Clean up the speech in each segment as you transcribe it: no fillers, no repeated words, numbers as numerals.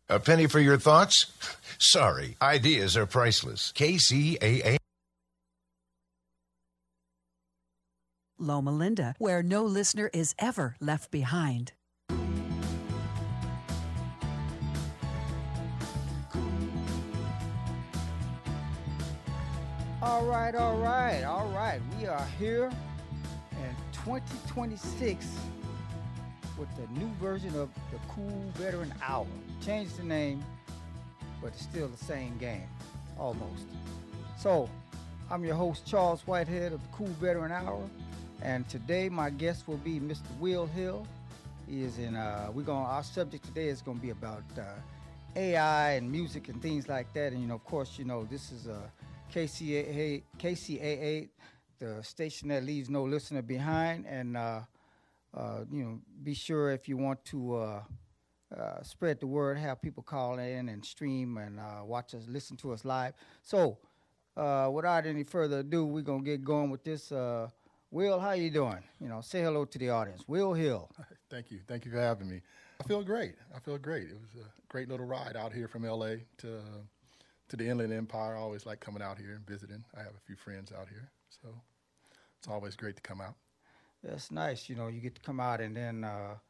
A penny for your thoughts? Sorry, ideas are priceless. KCAA. Loma Linda, where no listener is ever left behind. All right. We are here in 2026 with the new version of the Cool Veteran Hour. Changed the name, but it's still the same game, almost. So, I'm your host, Charles Whitehead of the Cool Veteran Hour, and today my guest will be Mr. Will Hill. He is in, our subject today is going to be about AI and music and things like that, and of course, this is KCAA, the station that leaves no listener behind, and be sure if you want to spread the word, have people call in and stream and watch us, listen to us live. So, without any further ado, we're gonna get going with this. Will, how you doing? Say hello to the audience. Will Hill. Thank you for having me. I feel great. It was a great little ride out here from LA to the Inland Empire. I always like coming out here and visiting. I have a few friends out here, so it's always great to come out. That's nice. You get to come out, and then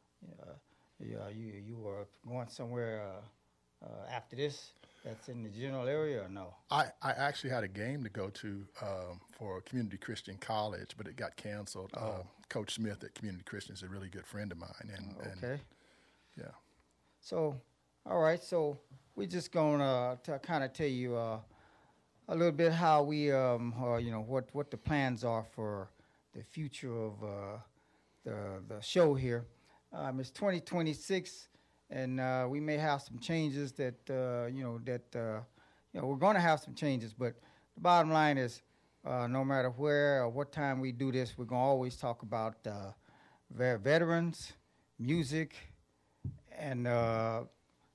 you were going somewhere after this. That's in the general area, or no? I actually had a game to go to for Community Christian College, but it got canceled. Coach Smith at Community Christian is a really good friend of mine, and yeah. So, all right. So we're just gonna kind of tell you a little bit how we, what the plans are for the future of the show here. It's 2026, and we may have some changes that we're going to have some changes. But the bottom line is, no matter where or what time we do this, we're going to always talk about veterans, music, and and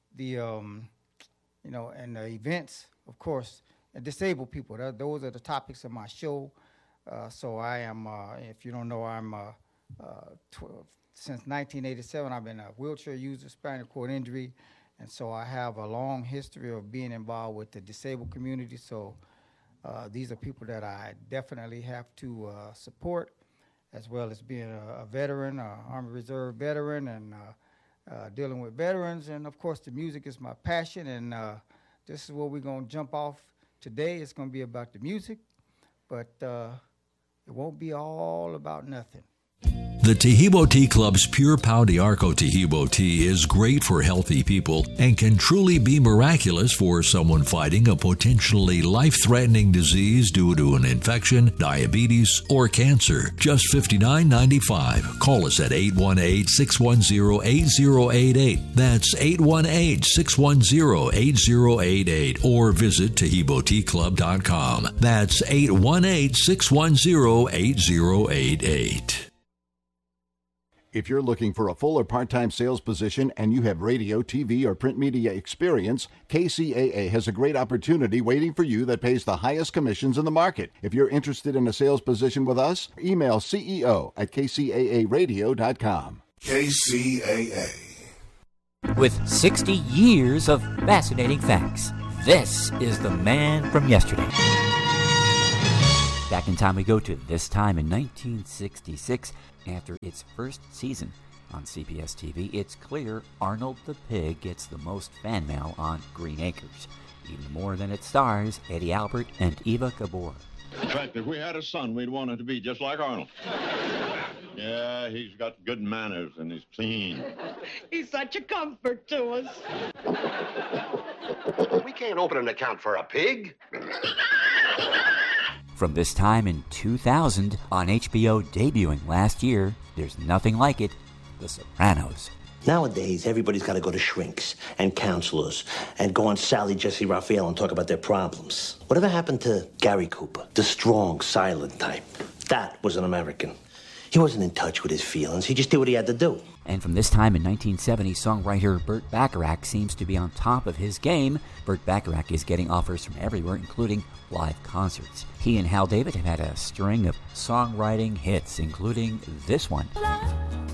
the events, of course, and disabled people. Those are the topics of my show. So I am, if you don't know, I'm since 1987, I've been a wheelchair user, spinal cord injury, and so I have a long history of being involved with the disabled community. So these are people that I definitely have to support, as well as being a veteran, Army Reserve veteran, and dealing with veterans. And, of course, the music is my passion, and this is where we're going to jump off today. It's going to be about the music, but it won't be all about nothing. The Tahibo Tea Club's Pure Pau de Arco Tahibo tea is great for healthy people and can truly be miraculous for someone fighting a potentially life-threatening disease due to an infection, diabetes, or cancer. Just $59.95. Call us at 818-610-8088. That's 818-610-8088. Or visit TahiboTeaClub.com. That's 818-610-8088. If you're looking for a full or part-time sales position and you have radio, TV, or print media experience, KCAA has a great opportunity waiting for you that pays the highest commissions in the market. If you're interested in a sales position with us, email CEO@kcaaradio.com. KCAA. With 60 years of fascinating facts, this is the man from yesterday. Back in time we go to this time in 1966. After its first season on CBS TV, it's clear Arnold the Pig gets the most fan mail on Green Acres, even more than its stars Eddie Albert and Eva Gabor. In fact, if we had a son, we'd want him to be just like Arnold. Yeah, he's got good manners and he's clean. He's such a comfort to us. We can't open an account for a pig. From this time in 2000, on HBO debuting last year, there's nothing like it, The Sopranos. Nowadays, everybody's got to go to shrinks and counselors and go on Sally Jesse Raphael and talk about their problems. Whatever happened to Gary Cooper, the strong, silent type? That was an American. He wasn't in touch with his feelings. He just did what he had to do. And from this time in 1970, songwriter Burt Bacharach seems to be on top of his game. Burt Bacharach is getting offers from everywhere, including live concerts. He and Hal David have had a string of songwriting hits, including this one.